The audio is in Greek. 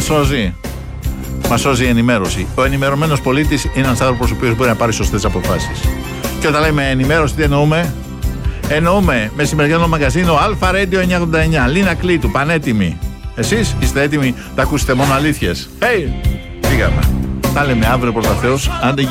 σώζει. Μας σώζει η ενημέρωση. Ο ενημερωμένος πολίτης είναι ένας άνθρωπος ο οποίος μπορεί να πάρει σωστές αποφάσεις. Και όταν λέμε ενημέρωση, τι εννοούμε? Εννοούμε μεσημεριανό μαγκαζίνο Αλφα Radio 989. Λίνα Κλήτου, πανέτοιμοι. Εσείς είστε έτοιμοι? Θα ακούσετε μόνο αλήθειες. Hey! Πήγαμε. Τα λέμε αύριο προς τα Θεός.